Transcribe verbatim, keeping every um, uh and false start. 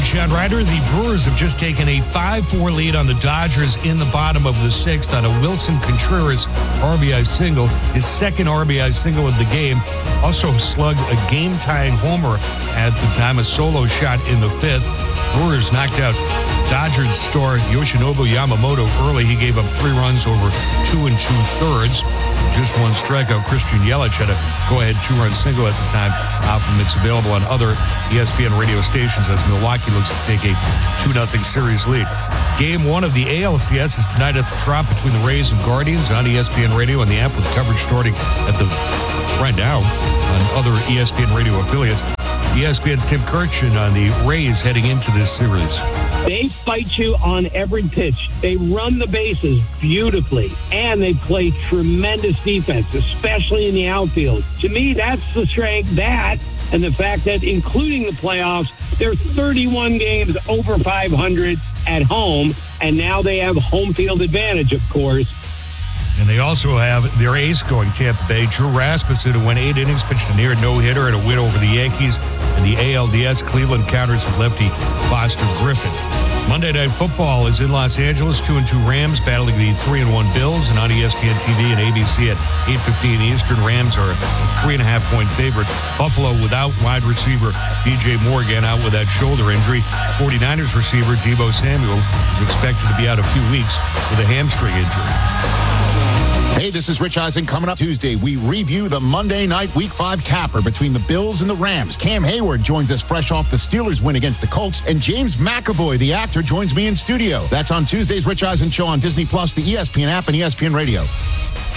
John Ryder. The Brewers have just taken a five four lead on the Dodgers in the bottom of the sixth on a Wilson Contreras R B I single, his second R B I single of the game. Also slugged a game-tying homer at the time, a solo shot in the fifth. Brewers knocked out Dodgers star Yoshinobu Yamamoto early. He gave up three runs over two and two-thirds. Just one strikeout. Christian Yelich had a go-ahead two-run single at the time. Album it's available on other E S P N radio stations as Milwaukee looks to take a two nothing series lead. Game one of the A L C S is tonight at the Trop between the Rays and Guardians on E S P N Radio and the app with coverage starting at the right now on other E S P N Radio affiliates. E S P N's Tim Kurkjian on the Rays heading into this series. They fight you on every pitch. They run the bases beautifully, and they play tremendous defense, especially in the outfield. To me, that's the strength, that, and the fact that, including the playoffs, they're thirty-one games over five hundred at home, and now they have home field advantage, of course. And they also have their ace going, Tampa Bay, Drew Rasmussen, who went eight innings, pitched a near no-hitter and a win over the Yankees. And the A L D S Cleveland counters with lefty Foster Griffin. Monday Night Football is in Los Angeles. Two and two Rams battling the three and one Bills. And on E S P N T V and A B C at eight fifteen Eastern, Rams are a three and a half point favorite. Buffalo without wide receiver D J Morgan out with that shoulder injury. 49ers receiver Deebo Samuel is expected to be out a few weeks with a hamstring injury. Hey, this is Rich Eisen. Coming up Tuesday, we review the Monday night Week five capper between the Bills and the Rams. Cam Hayward joins us fresh off the Steelers win against the Colts, and James McAvoy, the actor, joins me in studio. That's on Tuesday's Rich Eisen Show on Disney Plus, the E S P N app, and E S P N Radio.